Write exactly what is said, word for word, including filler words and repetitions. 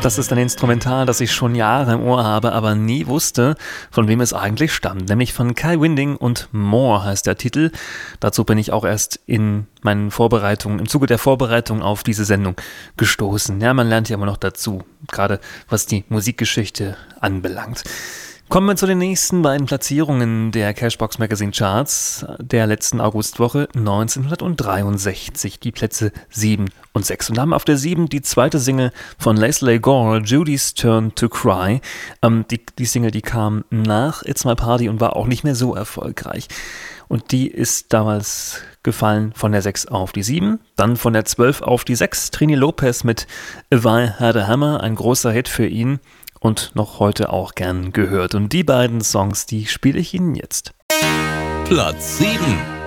Das ist ein Instrumental, das ich schon Jahre im Ohr habe, aber nie wusste, von wem es eigentlich stammt. Nämlich von Kai Winding und More heißt der Titel. Dazu bin ich auch erst in meinen Vorbereitungen, im Zuge der Vorbereitung auf diese Sendung gestoßen. Ja, man lernt ja immer noch dazu, gerade was die Musikgeschichte anbelangt. Kommen wir zu den nächsten beiden Platzierungen der Cashbox Magazine Charts der letzten Augustwoche neunzehnhundertdreiundsechzig, die Plätze sieben und sechs. Und haben auf der sieben die zweite Single von Leslie Gore, Judy's Turn to Cry. Ähm, die, die Single, die kam nach It's My Party und war auch nicht mehr so erfolgreich. Und die ist damals gefallen von der sechs auf die sieben, dann von der zwölf auf die sechs. Trini Lopez mit If I Had a Hammer, ein großer Hit für ihn. Und noch heute auch gern gehört. Und die beiden Songs, die spiele ich Ihnen jetzt. Platz sieben.